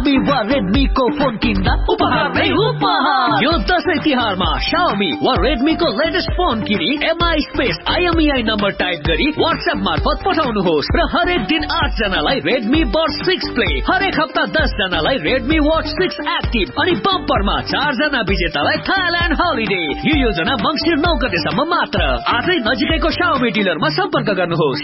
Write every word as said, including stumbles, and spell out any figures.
Xiaomi वा Redmi को phone किन्दा उपहार नै उपहार। यो दशैं तिहारमा Xiaomi वा Redmi को लेटेस्ट फोन किनी M I space I M E I number type गरी WhatsApp मार्फत पठाउनुहोस् र हरेक दिन आठ जनालाई Redmi Buds six Play, हरेक हप्ता दस जनालाई Redmi Watch six Active अनि बम्परमा चार जना विजेतालाई Thailand Holiday। यो योजना मङ्सिर नौ गतेसम्म मात्र। आजै नजिकैको Xiaomi डिलरमा सम्पर्क गर्नुहोस्।